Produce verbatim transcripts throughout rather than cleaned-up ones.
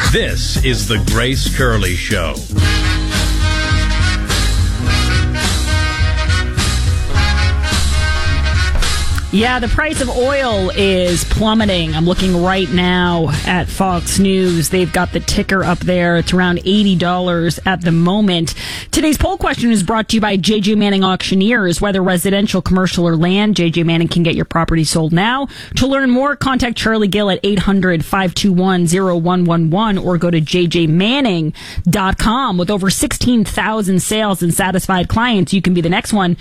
This is the Grace Curley Show. Yeah, the price of oil is plummeting. I'm looking right now at Fox News. They've got the ticker up there. It's around eighty dollars at the moment. Today's poll question is brought to you by J J Manning Auctioneers. Whether residential, commercial, or land, J J Manning can get your property sold now. To learn more, contact Charlie Gill at eight hundred, five two one, zero one one one or go to j j manning dot com. With over sixteen thousand sales and satisfied clients, you can be the next one.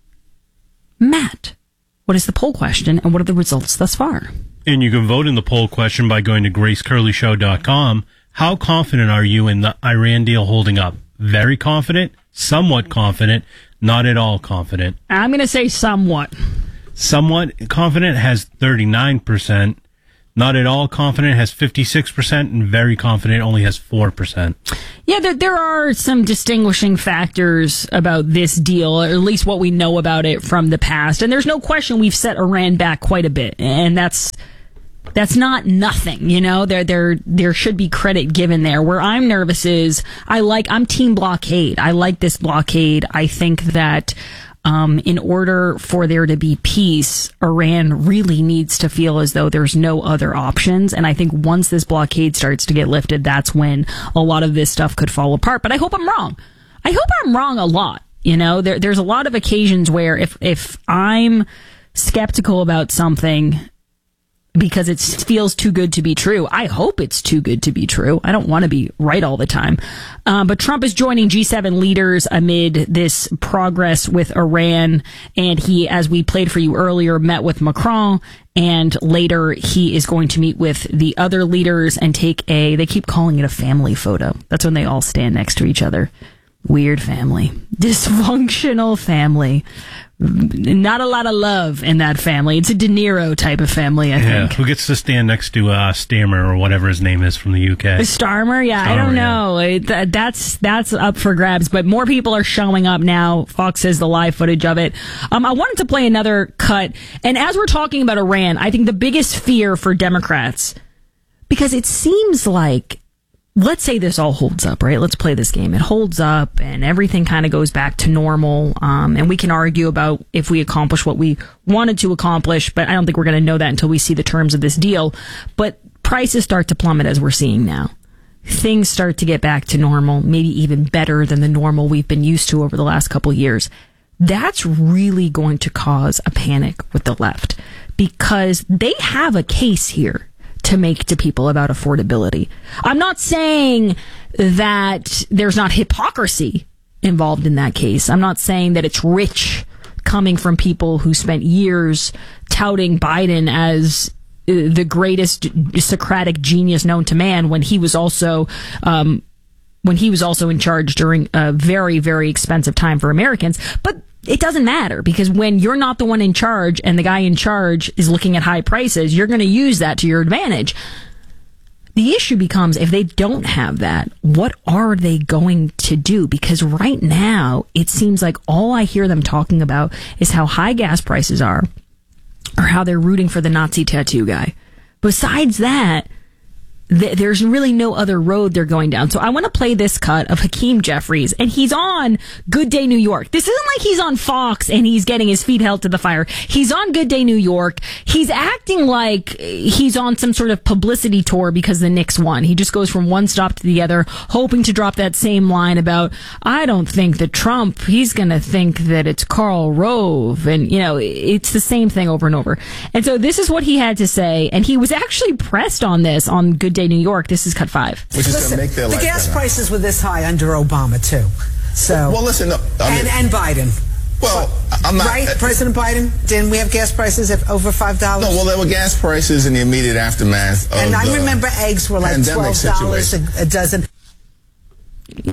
Matt, what is the poll question, and what are the results thus far? And you can vote in the poll question by going to grace curley show dot com. How confident are you in the Iran deal holding up? Very confident, somewhat confident, not at all confident. I'm going to say somewhat. Somewhat confident has thirty-nine percent. Not at all confident has fifty-six percent, and very confident only has four percent. Yeah, there, there are some distinguishing factors about this deal, or at least what we know about it from the past. And there's no question we've set Iran back quite a bit. And that's that's not nothing, you know? There there there should be credit given there. Where I'm nervous is, I like, I'm team blockade. I like this blockade. I think that Um, in order for there to be peace, Iran really needs to feel as though there's no other options. And I think once this blockade starts to get lifted, that's when a lot of this stuff could fall apart. But I hope I'm wrong. I hope I'm wrong a lot. You know, there, there's a lot of occasions where if, if I'm skeptical about something because it feels too good to be true, I hope it's too good to be true. I don't want to be right all the time. Um, but Trump is joining G seven leaders amid this progress with Iran. And he, as we played for you earlier, met with Macron. And later he is going to meet with the other leaders and take a, they keep calling it a family photo. That's when they all stand next to each other. Weird family. Dysfunctional family. Not a lot of love in that family. It's a De Niro type of family, I yeah, think. Who gets to stand next to uh, Stammer or whatever his name is from the U K? Starmer? Yeah, Starmer, I don't know. Yeah. It, that's that's up for grabs, but more people are showing up now. Fox has the live footage of it. Um, I wanted to play another cut, and as we're talking about Iran, I think the biggest fear for Democrats, because it seems like, let's say this all holds up, right? Let's play this game. It holds up and everything kind of goes back to normal. Um, and we can argue about if we accomplish what we wanted to accomplish, but I don't think we're going to know that until we see the terms of this deal. But prices start to plummet as we're seeing now. Things start to get back to normal, maybe even better than the normal we've been used to over the last couple of years. That's really going to cause a panic with the left because they have a case here to make to people about affordability. I'm not saying that there's not hypocrisy involved in that case. I'm not saying that it's rich coming from people who spent years touting Biden as the greatest Socratic genius known to man when he was also um, when he was also in charge during a very, very expensive time for Americans. But it doesn't matter because when you're not the one in charge and the guy in charge is looking at high prices, you're going to use that to your advantage. The issue becomes if they don't have that, what are they going to do? Because right now, it seems like all I hear them talking about is how high gas prices are or how they're rooting for the Nazi tattoo guy. Besides that, th- there's really no other road they're going down. So I want to play this cut of Hakeem Jeffries, and he's on Good Day New York. This isn't like he's on Fox and he's getting his feet held to the fire. He's on Good Day New York. He's acting like he's on some sort of publicity tour because the Knicks won. He just goes from one stop to the other, hoping to drop that same line about, I don't think that Trump, he's going to think that it's Karl Rove. And, you know, it's the same thing over and over. And so this is what he had to say. And he was actually pressed on this on Good Day New York. This is cut five. Which is going to make their the life gas better. prices were this high under Obama too. So well, listen, no, I mean, and and Biden. Well, I'm not right, uh, President Biden. Didn't we have gas prices at over five dollars? No, well, there were gas prices in the immediate aftermath of and I the remember eggs were like pandemic twelve dollars a, situation. a dozen. Yeah.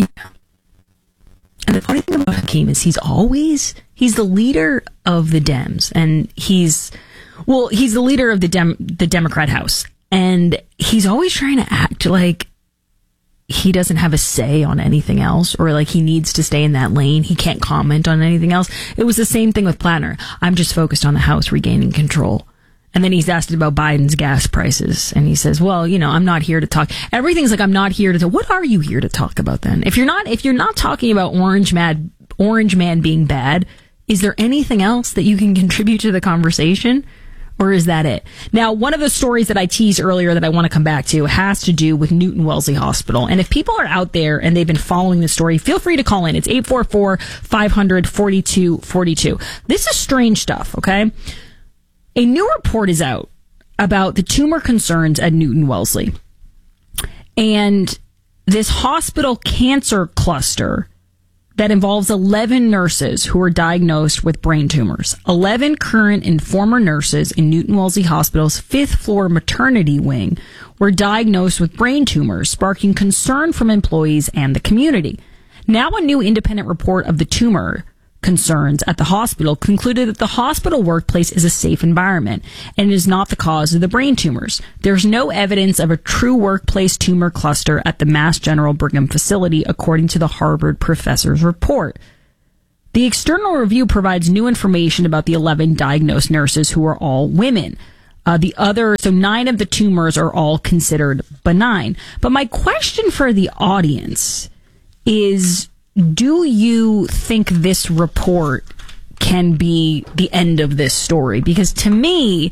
And the funny thing about Hakeem is he's always he's the leader of the Dems, and he's well, he's the leader of the Dem the Democrat House. And he's always trying to act like he doesn't have a say on anything else, or like he needs to stay in that lane. He can't comment on anything else. It was the same thing with Plattner. I'm just focused on the House regaining control. And then he's asked about Biden's gas prices. And he says, well, you know, I'm not here to talk. Everything's like, I'm not here to talk. What are you here to talk about then? If you're not, if you're not talking about Orange Man, Orange Man being bad, is there anything else that you can contribute to the conversation? Or is that it? Now, one of the stories that I teased earlier that I want to come back to has to do with Newton Wellesley Hospital. And if people are out there and they've been following the story, feel free to call in. It's eight four four, five hundred, forty-two forty-two. This is strange stuff, okay? A new report is out about the tumor concerns at Newton Wellesley. And this hospital cancer cluster that involves eleven nurses who were diagnosed with brain tumors. eleven current and former nurses in Newton Wellesley Hospital's fifth floor maternity wing were diagnosed with brain tumors, sparking concern from employees and the community. Now a new independent report of the tumor concerns at the hospital concluded that the hospital workplace is a safe environment and is not the cause of the brain tumors. There's no evidence of a true workplace tumor cluster at the Mass General Brigham facility, according to the Harvard professor's report. The external review provides new information about the eleven diagnosed nurses, who are all women. Uh, the other, so nine of the tumors are all considered benign. But my question for the audience is, do you think this report can be the end of this story? Because to me,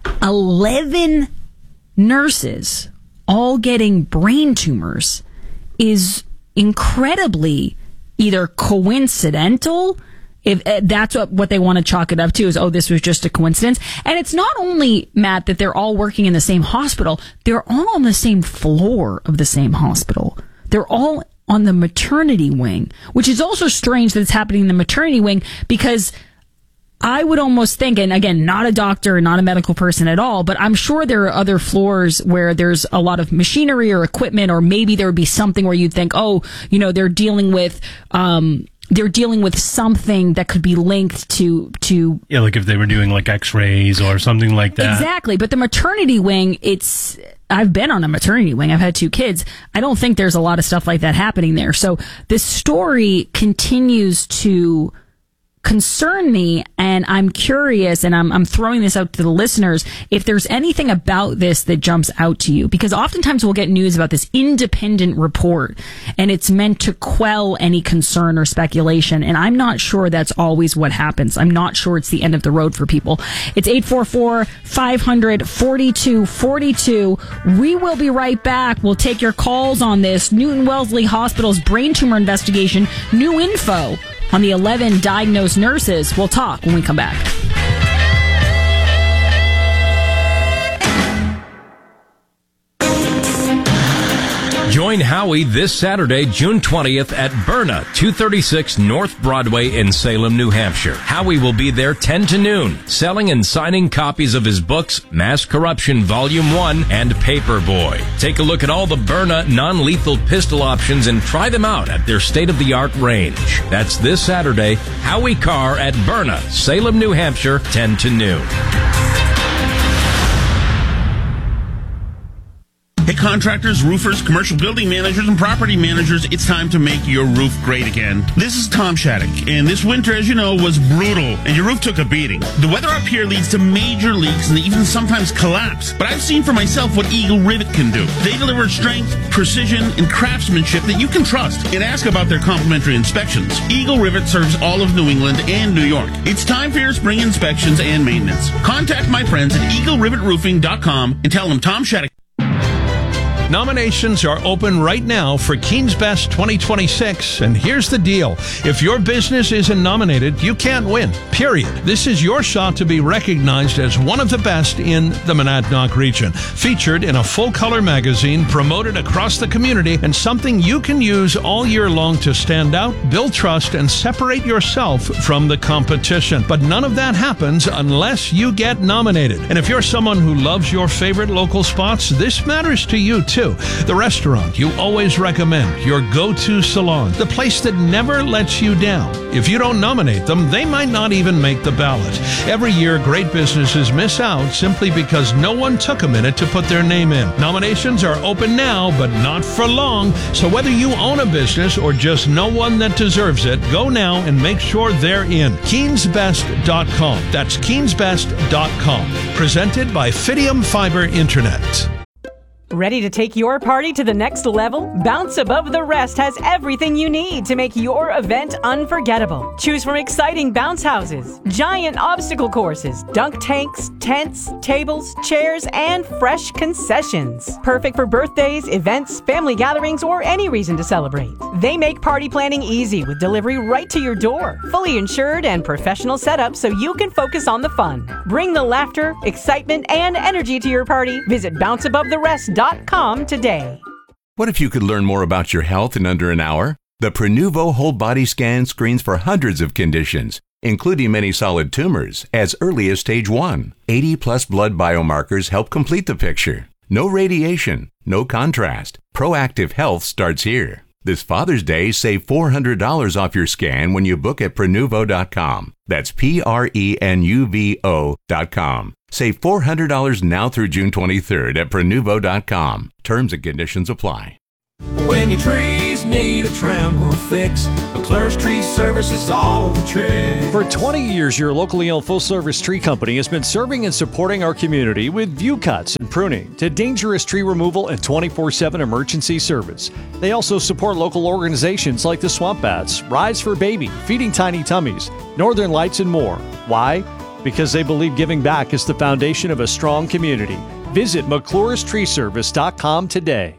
eleven nurses all getting brain tumors is incredibly either coincidental, if that's what, what they want to chalk it up to, is, oh, this was just a coincidence. And it's not only, Matt, that they're all working in the same hospital, they're all on the same floor of the same hospital. They're all on the maternity wing, which is also strange that it's happening in the maternity wing, because I would almost think, and again, not a doctor, not a medical person at all, but I'm sure there are other floors where there's a lot of machinery or equipment, or maybe there would be something where you'd think, oh, you know, they're dealing with, um, they're dealing with something that could be linked to, to. Yeah, like if they were doing like x-rays or something like that. Exactly. But the maternity wing, it's, I've been on a maternity wing. I've had two kids. I don't think there's a lot of stuff like that happening there. So this story continues to concern me, and I'm curious, and I'm, I'm throwing this out to the listeners, if there's anything about this that jumps out to you. Because oftentimes we'll get news about this independent report, and it's meant to quell any concern or speculation, and I'm not sure that's always what happens. I'm not sure it's the end of the road for people. It's eight four four, five hundred, forty-two forty-two. We will be right back. We'll take your calls on this. Newton Wellesley Hospital's brain tumor investigation. New info on the eleven diagnosed nurses. We'll talk when we come back. Join Howie this Saturday, June twentieth at Berna, two thirty-six North Broadway in Salem, New Hampshire. Howie will be there ten to noon, selling and signing copies of his books, Mass Corruption Volume one and Paperboy. Take a look at all the Berna non-lethal pistol options and try them out at their state-of-the-art range. That's this Saturday, Howie Carr at Berna, Salem, New Hampshire, ten to noon. Hey, contractors, roofers, commercial building managers, and property managers, it's time to make your roof great again. This is Tom Shattuck, and this winter, as you know, was brutal, and your roof took a beating. The weather up here leads to major leaks and even sometimes collapse, but I've seen for myself what Eagle Rivet can do. They deliver strength, precision, and craftsmanship that you can trust, and ask about their complimentary inspections. Eagle Rivet serves all of New England and New York. It's time for your spring inspections and maintenance. Contact my friends at eagle rivet roofing dot com and tell them Tom Shattuck. Nominations are open right now for Keane's Best twenty twenty-six, and here's the deal. If your business isn't nominated, you can't win, period. This is your shot to be recognized as one of the best in the Monadnock region. Featured in a full-color magazine, promoted across the community, and something you can use all year long to stand out, build trust, and separate yourself from the competition. But none of that happens unless you get nominated. And if you're someone who loves your favorite local spots, this matters to you, too. too. The restaurant you always recommend, your go-to salon, the place that never lets you down. If you don't nominate them, they might not even make the ballot. Every year, great businesses miss out simply because no one took a minute to put their name in. Nominations are open now, but not for long. So whether you own a business or just know one that deserves it, go now and make sure they're in. Keens Best dot com. That's Keens Best dot com. Presented by Fidium Fiber Internet. Ready to take your party to the next level? Bounce Above the Rest has everything you need to make your event unforgettable. Choose from exciting bounce houses, giant obstacle courses, dunk tanks, tents, tables, chairs, and fresh concessions. Perfect for birthdays, events, family gatherings, or any reason to celebrate. They make party planning easy with delivery right to your door. Fully insured and professional setup so you can focus on the fun. Bring the laughter, excitement, and energy to your party. Visit bounce above the rest dot com today. What if you could learn more about your health in under an hour? The Prenuvo whole body scan screens for hundreds of conditions, including many solid tumors, as early as stage one. eighty plus blood biomarkers help complete the picture. No radiation, no contrast. Proactive health starts here. This Father's Day, save four hundred dollars off your scan when you book at Prenuvo dot com. That's P R E N U V O dot com. Save four hundred dollars now through June twenty-third at Prenuvo dot com. Terms and conditions apply. When your trees need a trim or fix, McClure's Tree Service is all the trick. For twenty years, your locally owned full-service tree company has been serving and supporting our community with view cuts and pruning to dangerous tree removal and twenty-four seven emergency service. They also support local organizations like the Swamp Bats, Rise for Baby, Feeding Tiny Tummies, Northern Lights, and more. Why? Because they believe giving back is the foundation of a strong community. Visit McClure's Tree Service dot com today.